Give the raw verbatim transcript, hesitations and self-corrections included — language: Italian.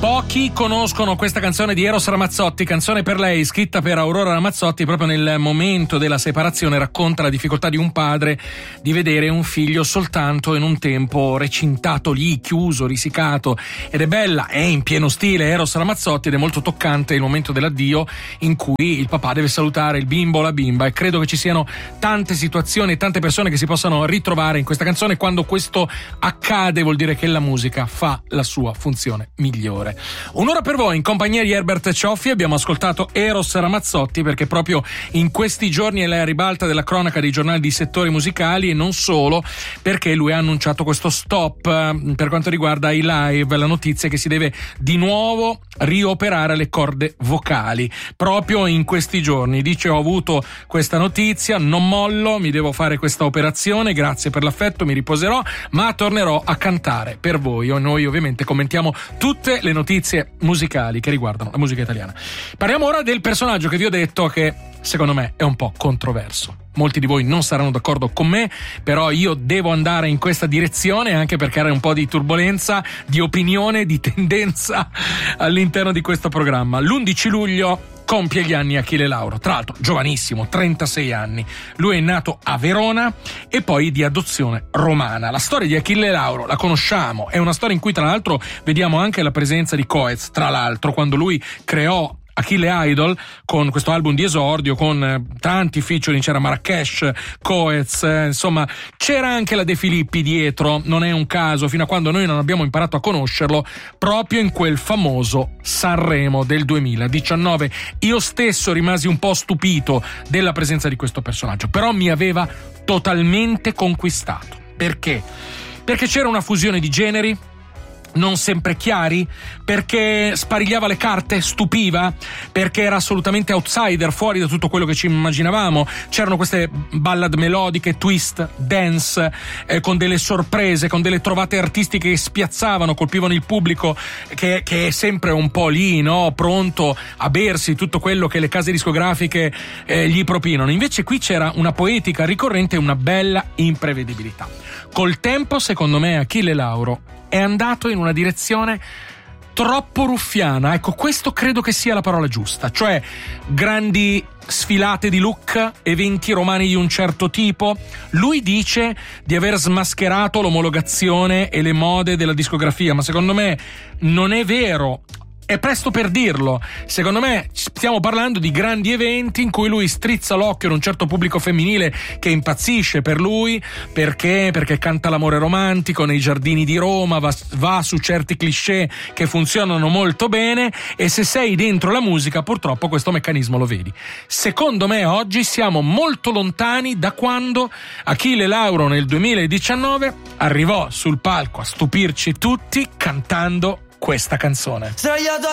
Pochi conoscono questa canzone di Eros Ramazzotti, canzone per lei, scritta per Aurora Ramazzotti. Proprio nel momento della separazione racconta la difficoltà di un padre di vedere un figlio soltanto in un tempo recintato lì, chiuso, risicato. Ed è bella, è in pieno stile Eros Ramazzotti ed è molto toccante il momento dell'addio in cui il papà deve salutare il bimbo o la bimba, e credo che ci siano tante situazioni e tante persone che si possano ritrovare in questa canzone. Quando questo accade vuol dire che la musica fa la sua funzione migliore. Un'ora per voi in compagnia di Herbert Cioffi. Abbiamo ascoltato Eros Ramazzotti perché proprio in questi giorni è la ribalta della cronaca dei giornali di settori musicali, e non solo, perché lui ha annunciato questo stop per quanto riguarda i live, la notizia che si deve di nuovo rioperare le corde vocali proprio in questi giorni. Dice: ho avuto questa notizia, non mollo, mi devo fare questa operazione, grazie per l'affetto, mi riposerò, ma tornerò a cantare per voi. Noi ovviamente commentiamo tutte le notizie musicali che riguardano la musica italiana. Parliamo ora del personaggio che vi ho detto che secondo me è un po' controverso. Molti di voi non saranno d'accordo con me, però io devo andare in questa direzione anche per creare un po' di turbolenza, di opinione, di tendenza all'interno di questo programma. L'undici luglio compie gli anni Achille Lauro, tra l'altro giovanissimo, trentasei anni. Lui è nato a Verona e poi di adozione romana. La storia di Achille Lauro la conosciamo, è una storia in cui tra l'altro vediamo anche la presenza di Coez, tra l'altro quando lui creò Achille Idol con questo album di esordio con eh, tanti featuring, c'era Marrakesh, Coez, eh, insomma c'era anche la De Filippi dietro. Non è un caso, fino a quando noi non abbiamo imparato a conoscerlo, proprio in quel famoso Sanremo del duemiladiciannove. Io stesso rimasi un po' stupito della presenza di questo personaggio, però mi aveva totalmente conquistato. Perché? Perché c'era una fusione di generi non sempre chiari, perché sparigliava le carte, stupiva, perché era assolutamente outsider, fuori da tutto quello che ci immaginavamo. C'erano queste ballad melodiche, twist, dance, eh, con delle sorprese, con delle trovate artistiche che spiazzavano, colpivano il pubblico che, che è sempre un po' lì, no? Pronto a bersi tutto quello che le case discografiche eh, gli propinano. Invece qui c'era una poetica ricorrente e una bella imprevedibilità. Col tempo, secondo me, Achille Lauro è andato in una direzione troppo ruffiana. Ecco, questo credo che sia la parola giusta, cioè grandi sfilate di look, eventi romani di un certo tipo. Lui dice di aver smascherato l'omologazione e le mode della discografia, ma secondo me non è vero. È presto per dirlo. Secondo me stiamo parlando di grandi eventi in cui lui strizza l'occhio ad un certo pubblico femminile che impazzisce per lui, perché perché canta l'amore romantico nei giardini di Roma, va, va su certi cliché che funzionano molto bene, e se sei dentro la musica purtroppo questo meccanismo lo vedi. Secondo me oggi siamo molto lontani da quando Achille Lauro nel duemiladiciannove arrivò sul palco a stupirci tutti cantando questa canzone. Sdraiato